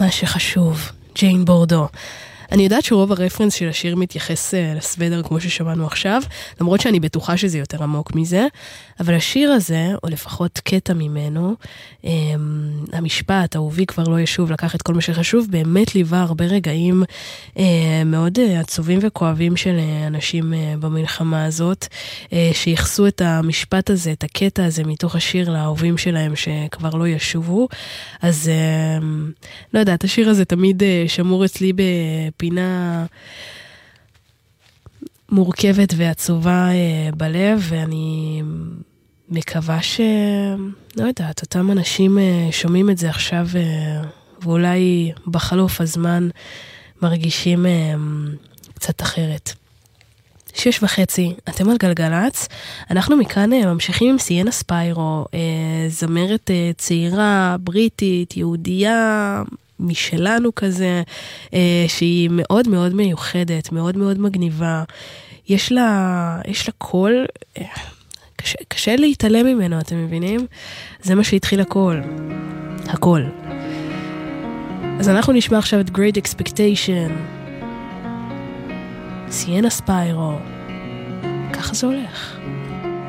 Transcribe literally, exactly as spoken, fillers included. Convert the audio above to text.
מה שחשוב, ג'יין בורדו. אני יודעת שרוב הרפרנס של השיר מתייחס לסוודר כמו ששמענו עכשיו, למרות שאני בטוחה שזה יותר עמוק מזה, אבל השיר הזה, או לפחות קטע ממנו, המשפט, אהובי כבר לא ישוב, לקח את כל מה שחשוב, באמת ליווה הרבה רגעים מאוד עצובים וכואבים של אנשים במלחמה הזאת, שיחסו את המשפט הזה, את הקטע הזה מתוך השיר לאהובים שלהם שכבר לא ישובו. אז לא יודעת, השיר הזה תמיד שמור אצלי בפינה מורכבת ועצובה בלב, ואני מקווה ש... לא יודעת, אותם אנשים שומעים את זה עכשיו, ואולי בחלוף הזמן מרגישים קצת אחרת. שש וחצי, אתם על גלגלץ, אנחנו מכאן ממשיכים עם סיינה ספיירו, זמרת צעירה, בריטית, יהודייה, משלנו כזה, שהיא מאוד מאוד מיוחדת, מאוד מאוד מגניבה. יש לה, יש לה קול, קשה, קשה להתעלם ממנו, אתם מבינים? זה מה שהתחיל הכל. הכל. אז אנחנו נשמע עכשיו את Great Expectation. סיינה ספיירו. ככה זה הולך.